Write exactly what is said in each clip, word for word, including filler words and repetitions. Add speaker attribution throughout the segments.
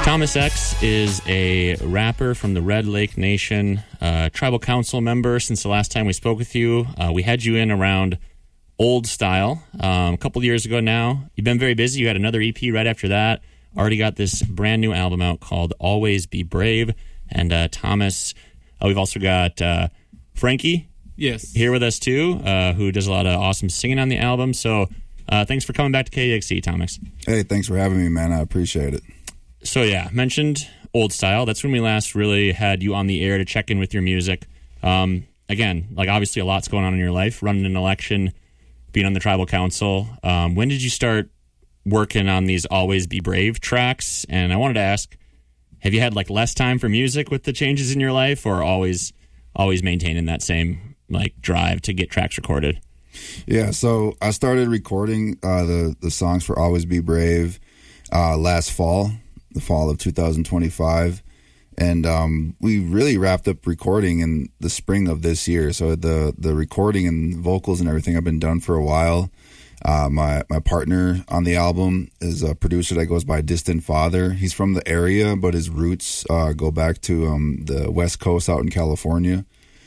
Speaker 1: Thomas X is a rapper from the Red Lake Nation, uh, tribal council member since the last time we spoke with you. Uh, we had you in around Old Style um, a couple years ago now. You've been very busy. You had another E P right after that. Already got this brand new album out called Always Be Brave. And uh, Thomas, uh, we've also got uh, Frankie
Speaker 2: yes.
Speaker 1: here with us too, uh, who does a lot of awesome singing on the album. So uh, thanks for coming back to K E X C, Thomas.
Speaker 3: Hey, thanks for having me, man. I appreciate it.
Speaker 1: So yeah, mentioned Old Style. That's when we last really had you on the air to check in with your music. Um, again, like obviously a lot's going on in your life, running an election, being on the tribal council. Um, when did you start working on these Always Be Brave tracks? And I wanted to ask, have you had like less time for music with the changes in your life, or always always maintaining that same like drive to get tracks recorded?
Speaker 3: Yeah, so I started recording uh, the, the songs for Always Be Brave uh, last fall. The fall of two thousand twenty-five, and um, we really wrapped up recording in the spring of this year. So the the recording and vocals and everything have been done for a while. Uh, my my partner on the album is a producer that goes by Distant Father. He's from the area, but his roots uh, go back to um, the West Coast out in California.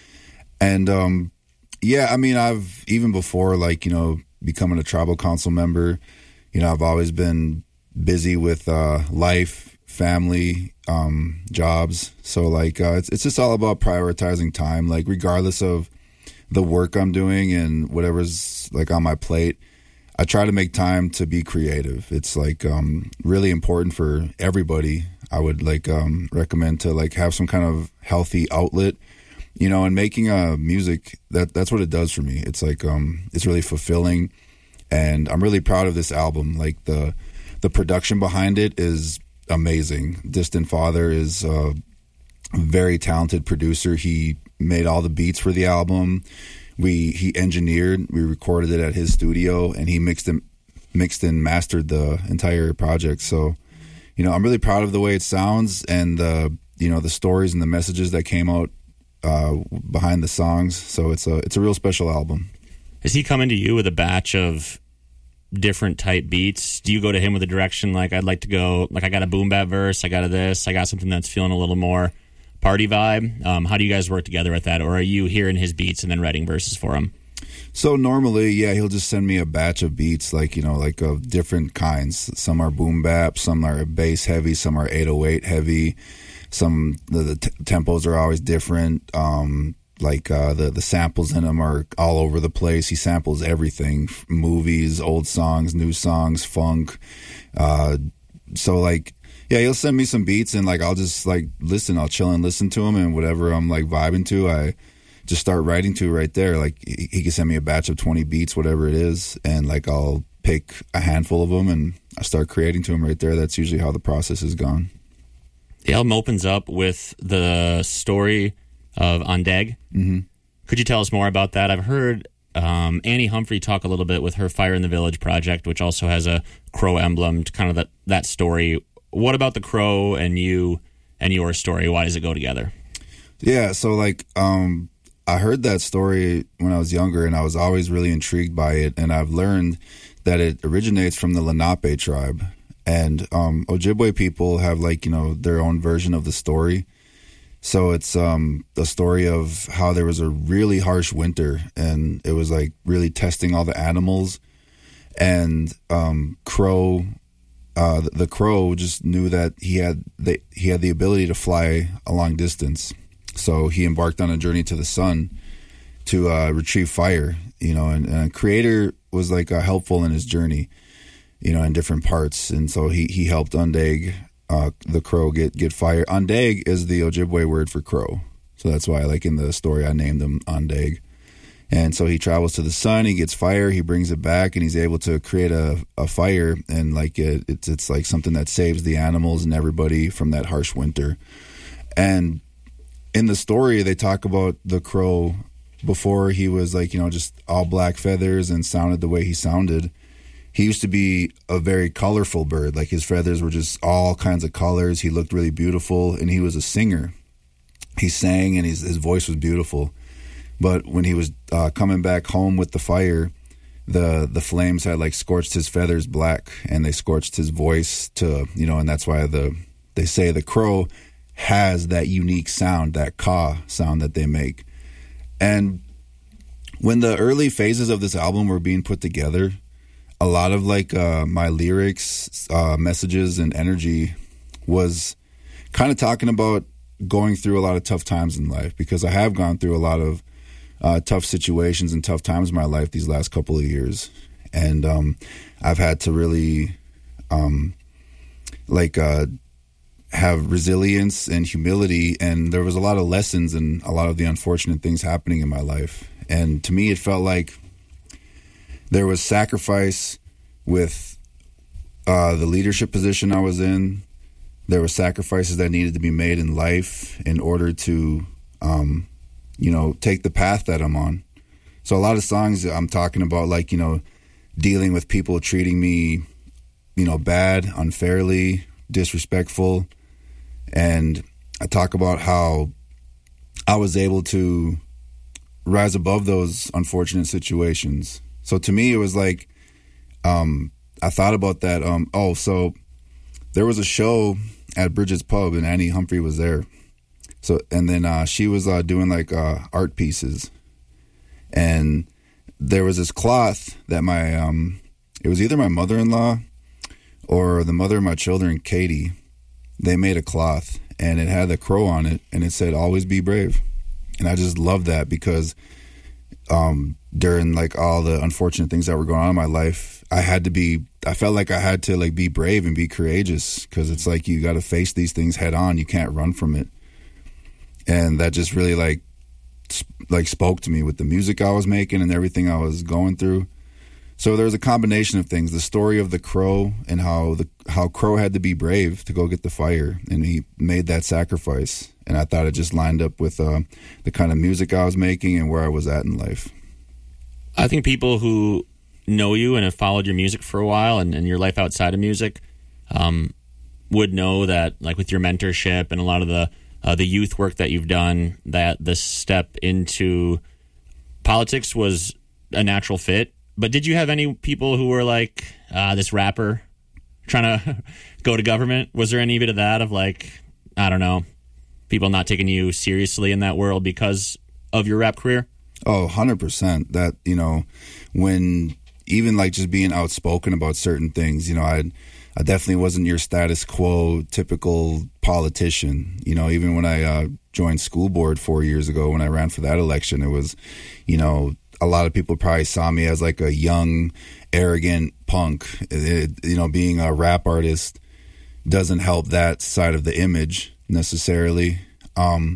Speaker 3: And um, yeah, I mean, I've even before like you know becoming a tribal council member, you know, I've always been busy with uh, life, family, um, jobs. So like uh, it's it's just all about prioritizing time. Like regardless of the work I'm doing and whatever's like on my plate, I try to make time to be creative. It's like um, really important for everybody. I would like um, recommend to like have some kind of healthy outlet, you know, and making uh, music. That that's what it does for me. It's like um, it's really fulfilling, and I'm really proud of this album. Like the The production behind it is amazing. Distant Father is a very talented producer. He made all the beats for the album. We he engineered. We recorded it at his studio, and he mixed and mixed and mastered the entire project. So, you know, I'm really proud of the way it sounds, and the you know the stories and the messages that came out uh, behind the songs. So it's a it's a real special album.
Speaker 1: Is he coming to you with a batch of different type beats? Do you go to him with a direction like, I'd like to go, like I got a boom bap verse, I got a this, I got something that's feeling a little more party vibe? Um, how do you guys work together with that? Or are you hearing his beats and then writing verses for him?
Speaker 3: So normally, yeah, he'll just send me a batch of beats, like, you know, like of different kinds. Some are boom bap, some are bass heavy, some are eight oh eight heavy. Some, the, the t- tempos are always different. Um, Like uh, the the samples in them are all over the place. He samples everything: movies, old songs, new songs, funk. Uh, so like, yeah, he'll send me some beats, and like I'll just like listen. I'll chill and listen to him, and whatever I'm like vibing to, I just start writing to right there. Like he, he can send me a batch of twenty beats, whatever it is, and like I'll pick a handful of them and I start creating to him right there. That's usually how the process has gone.
Speaker 1: The album opens up with the story of Ondeg.
Speaker 3: Mm-hmm.
Speaker 1: Could you tell us more about that? I've heard um, Annie Humphrey talk a little bit with her Fire in the Village project, which also has a crow emblem, kind of that, that story. What about the crow and you and your story? Why does it go together?
Speaker 3: Yeah, so like um, I heard that story when I was younger, and I was always really intrigued by it, and I've learned that it originates from the Lenape tribe. And um, Ojibwe people have like, you know, their own version of the story. So it's um, the story of how there was a really harsh winter, and it was like really testing all the animals. And um, Crow, uh, the crow, just knew that he had the, he had the ability to fly a long distance. So he embarked on a journey to the sun to uh, retrieve fire. You know, and, and Creator was like uh, helpful in his journey, you know, in different parts. And so he he helped Ondeg, Uh, the crow, get get fire. Ondeg is the Ojibwe word for crow, so that's why, like in the story, I named him Ondeg. And so he travels to the sun, he gets fire, he brings it back, and he's able to create a, a fire, and like it, it's it's like something that saves the animals and everybody from that harsh winter. And in the story, they talk about the crow before he was like, you know, just all black feathers and sounded the way he sounded. He used to be a very colorful bird. Like his feathers were just all kinds of colors. He looked really beautiful, and he was a singer. He sang, and his, his voice was beautiful. But when he was uh, coming back home with the fire, the the flames had like scorched his feathers black, and they scorched his voice to, you know, and that's why the they say the Crow has that unique sound, that caw sound that they make. And when the early phases of this album were being put together, a lot of like uh, my lyrics, uh, messages, and energy was kind of talking about going through a lot of tough times in life, because I have gone through a lot of uh, tough situations and tough times in my life these last couple of years. And um, I've had to really um, like uh, have resilience and humility. And there was a lot of lessons and a lot of the unfortunate things happening in my life. And to me, it felt like there was sacrifice with uh, the leadership position I was in. There were sacrifices that needed to be made in life in order to, um, you know, take the path that I'm on. So a lot of songs I'm talking about, like, you know, dealing with people treating me, you know, bad, unfairly, disrespectful. And I talk about how I was able to rise above those unfortunate situations. So to me, it was like, um, I thought about that. Um, oh, so there was a show at Bridget's Pub, and Annie Humphrey was there. So, and then uh, she was uh, doing like uh, art pieces, and there was this cloth that my, um, it was either my mother-in-law or the mother of my children, Katie. They made a cloth, and it had the crow on it, and it said, "Always be brave." And I just love that, because um, during like all the unfortunate things that were going on in my life, I had to be, I felt like I had to like be brave and be courageous, because it's like you got to face these things head on. You can't run from it. And that just really like, sp- like spoke to me with the music I was making and everything I was going through. So there was a combination of things, the story of the crow and how the how Crow had to be brave to go get the fire, and he made that sacrifice. And I thought it just lined up with uh, the kind of music I was making and where I was at in life.
Speaker 1: I think people who know you and have followed your music for a while, and, and your life outside of music, um, would know that, like with your mentorship and a lot of the uh, the youth work that you've done, that the step into politics was a natural fit. But did you have any people who were like, uh, this rapper trying to go to government? Was there any bit of that, of like, I don't know, people not taking you seriously in that world because of your rap career?
Speaker 3: Oh, one hundred percent. That, you know, when even like just being outspoken about certain things, you know, I I definitely wasn't your status quo typical politician. You know, even when I uh, joined school board four years ago, when I ran for that election, it was, you know, a lot of people probably saw me as like a young, arrogant punk. It, you know, being a rap artist doesn't help that side of the image necessarily. Um,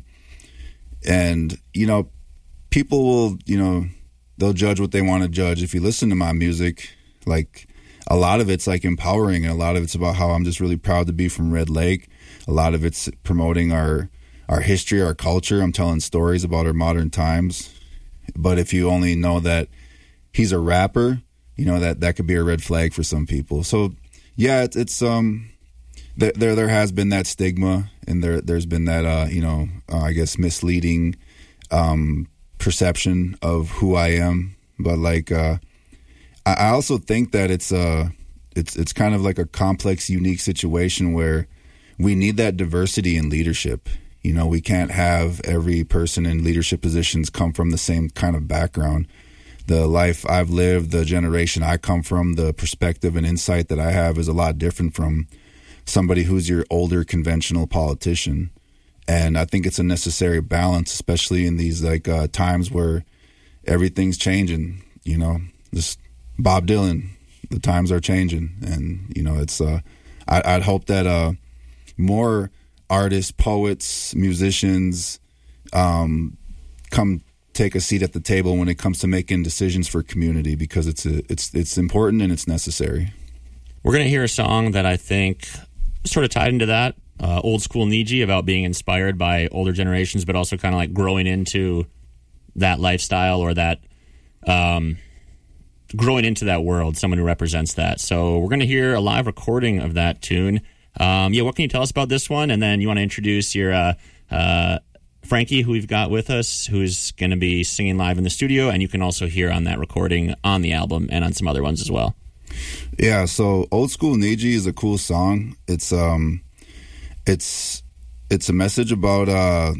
Speaker 3: and, you know, people will, you know, they'll judge what they want to judge. If you listen to my music, like a lot of it's like empowering, and a lot of it's about how I'm just really proud to be from Red Lake. A lot of it's promoting our, our history, our culture. I'm telling stories about our modern times. But if you only know that he's a rapper, you know, that, that could be a red flag for some people. So, yeah, it's, it's um, there, there there has been that stigma, and there there's been that uh, you know, uh, I guess misleading um, perception of who I am. But like, uh, I, I also think that it's uh, it's it's kind of like a complex, unique situation where we need that diversity in leadership. You know, we can't have every person in leadership positions come from the same kind of background. The life I've lived, the generation I come from, the perspective and insight that I have is a lot different from somebody who's your older conventional politician. And I think it's a necessary balance, especially in these like uh, times where everything's changing. You know, this Bob Dylan, the times are changing, and you know, it's. Uh, I, I'd hope that uh, more artists, poets, musicians um, come take a seat at the table when it comes to making decisions for community, because it's a, it's it's important and it's necessary.
Speaker 1: We're going to hear a song that I think sort of tied into that, uh, Old School Niji, about being inspired by older generations, but also kind of like growing into that lifestyle, or that um, growing into that world, someone who represents that. So we're going to hear a live recording of that tune. Um, yeah, what can you tell us about this one? And then you want to introduce your uh, uh, Frankie, who we've got with us, who's going to be singing live in the studio, and you can also hear on that recording on the album and on some other ones as well.
Speaker 3: Yeah, so Old School Niji is a cool song. It's um, it's it's a message about uh,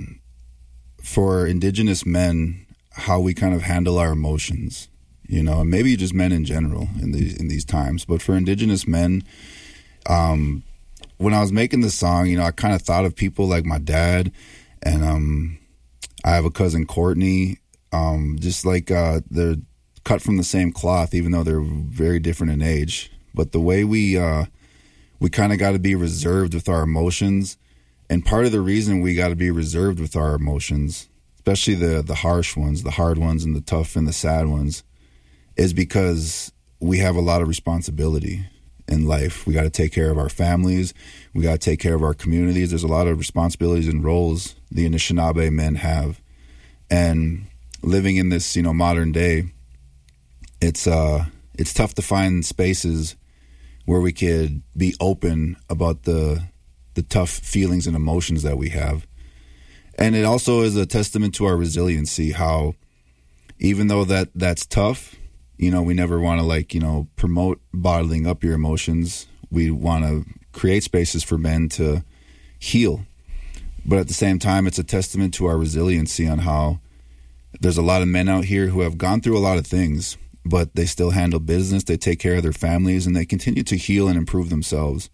Speaker 3: for Indigenous men how we kind of handle our emotions, you know, and maybe just men in general in these in these times. But for Indigenous men, um, when I was making this song, you know, I kind of thought of people like my dad, and um, I have a cousin Courtney, um, just like uh, they're cut from the same cloth, even though they're very different in age. But the way we uh, we kind of got to be reserved with our emotions, and part of the reason we got to be reserved with our emotions, especially the the harsh ones, the hard ones, and the tough and the sad ones, is because we have a lot of responsibility in life. We got to take care of our families. We got to take care of our communities. There's a lot of responsibilities and roles the Anishinaabe men have. And living in this, you know, modern day, it's uh, it's tough to find spaces where we could be open about the the tough feelings and emotions that we have. And it also is a testament to our resiliency, how even though that that's tough, you know, we never want to, like, you know, promote bottling up your emotions. We want to create spaces for men to heal. But at the same time, it's a testament to our resiliency on how there's a lot of men out here who have gone through a lot of things, but they still handle business, they take care of their families, and they continue to heal and improve themselves.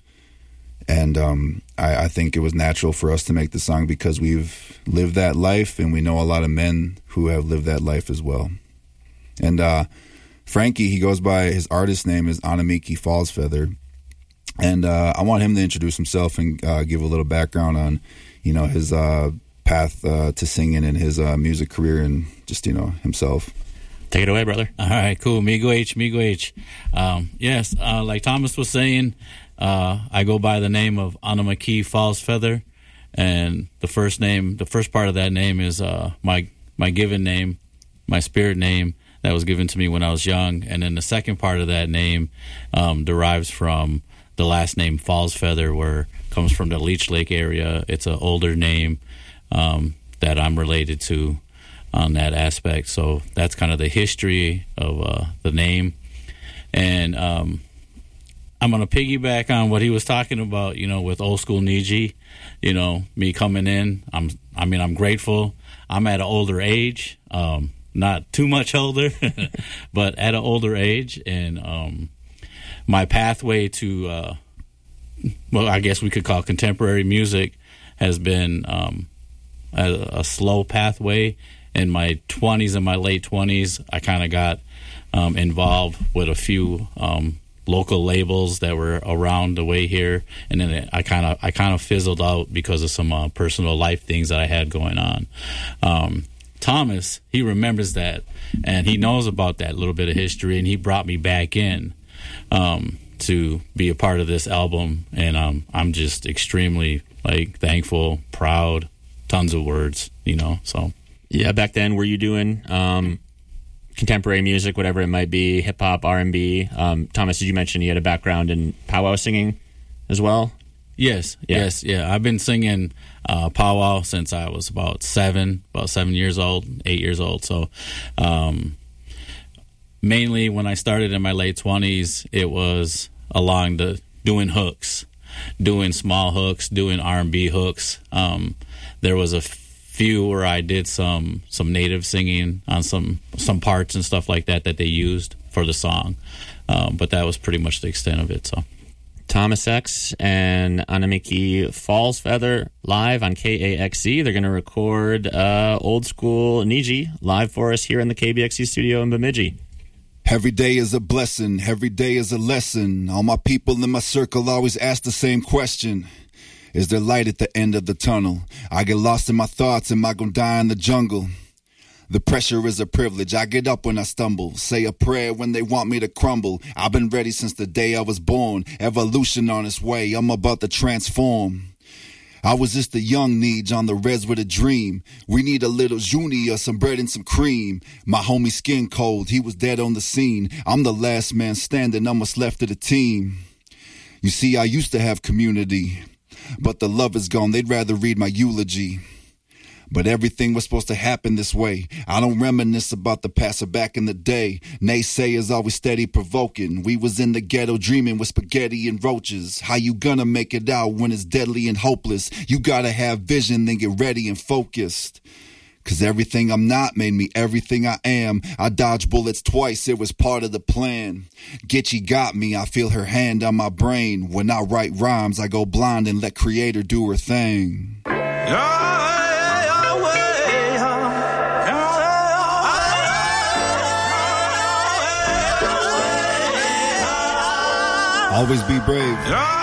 Speaker 3: And um, I, I think it was natural for us to make the song because we've lived that life, and we know a lot of men who have lived that life as well. And uh, Frankie, he goes by, his artist name is Anamiki Fallsfeather. And uh, I want him to introduce himself and uh, give a little background on, you know, his uh, path uh, to singing and his uh, music career and just, you know, himself.
Speaker 1: Take it away, brother.
Speaker 2: All right, cool. Migo H, Migo H. Um, yes, uh, like Thomas was saying, uh, I go by the name of Anamiki Fallsfeather, and the first name, the first part of that name is uh, my my given name, my spirit name that was given to me when I was young, and then the second part of that name um, derives from the last name Fallsfeather, where it comes from the Leech Lake area. It's an older name um, that I'm related to on that aspect. So that's kind of the history of uh, the name. And um, I'm going to piggyback on what he was talking about, you know, with old school Niji, you know, me coming in. I'm, I mean, I'm grateful. I'm at an older age, um, not too much older, but at an older age. And um, my pathway to, uh, well, I guess we could call contemporary music has been um, a, a slow pathway. In my twenties and my late twenties, I kind of got um, involved with a few um, local labels that were around the way here, and then it, I kind of I kind of fizzled out because of some uh, personal life things that I had going on. Um, Thomas, he remembers that, and he knows about that little bit of history, and he brought me back in um, to be a part of this album, and um, I'm just extremely like thankful, proud, tons of words, you know, so.
Speaker 1: Yeah, back then, were you doing um, contemporary music, whatever it might be, hip hop, R and B? Um, Thomas, did you mention you had a background in powwow singing as well?
Speaker 2: Yes, yeah. yes, yeah. I've been singing uh, powwow since I was about seven, about seven years old, eight years old. So, um, mainly when I started in my late twenties, it was along the doing hooks, doing small hooks, doing R and B hooks. Um, there was a few where I did some some native singing on some some parts and stuff like that that they used for the song, um, but that was pretty much the extent of it. So
Speaker 1: Thomas X and Anamiki Fallsfeather live on K A X E. They're going to record uh, old school Niji live for us here in the K B X E studio in Bemidji.
Speaker 3: Every day is a blessing, every day is a lesson. All my people in my circle always ask the same question. Is there light at the end of the tunnel? I get lost in my thoughts, am I gonna die in the jungle? The pressure is a privilege, I get up when I stumble. Say a prayer when they want me to crumble. I've been ready since the day I was born. Evolution on its way, I'm about to transform. I was just a young Neej on the res with a dream. We need a little junior, some bread and some cream. My homie skin cold, he was dead on the scene. I'm the last man standing, I'm what's left of the team. You see, I used to have community, but the love is gone, they'd rather read my eulogy. But everything was supposed to happen this way. I don't reminisce about the past or back in the day. Naysayers always steady provoking. We was in the ghetto dreaming with spaghetti and roaches. How you gonna make it out when it's deadly and hopeless? You gotta have vision, then get ready and focused. Cause everything I'm not made me everything I am. I dodged bullets twice, it was part of the plan. Gitchy got me, I feel her hand on my brain. When I write rhymes, I go blind and let creator do her thing. Always be brave.